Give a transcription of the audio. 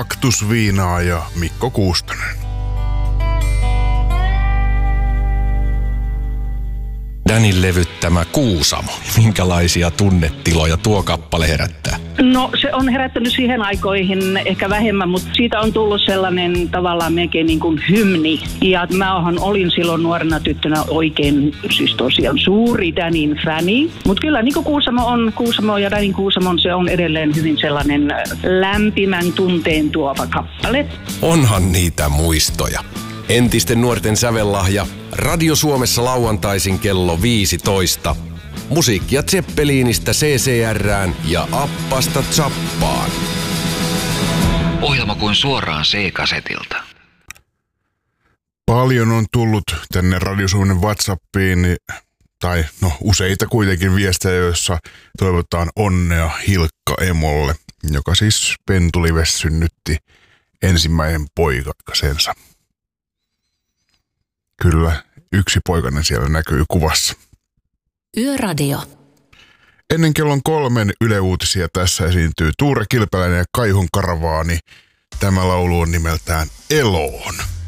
Kaktusviinaa ja Mikko Kuustonen. Danin levyttämä Kuusamo. Minkälaisia tunnetiloja tuo kappale herättää? No se on herättänyt siihen aikoihin ehkä vähemmän, mutta siitä on tullut sellainen tavallaan melkein niin kuin hymni. Ja olin silloin nuorena tyttönä oikein, siis tosiaan suuri Danin fäni. Mutta kyllä niin kuin Kuusamo ja Danin Kuusamo, se on edelleen hyvin sellainen lämpimän tunteen tuova kappale. Onhan niitä muistoja. Entisten nuorten sävellahja. Radio Suomessa lauantaisin kello 15. Musiikkia Zeppelinistä CCR:ään ja Appasta Zappaan. Ohjelma kuin suoraan C-kasetilta. Paljon on tullut tänne Radio Suomen WhatsAppiin, tai useita kuitenkin viestejä, joissa toivotaan onnea Hilkka emolle, joka siis Pentulives synnytti ensimmäinen poikasensa. Kyllä, yksi poikainen siellä näkyy kuvassa. Yöradio. Ennen kellon 3 Yle Uutisia tässä esiintyy Tuure Kilpeläinen ja Kaihon Karavaani. Tämä laulu on nimeltään Eloon.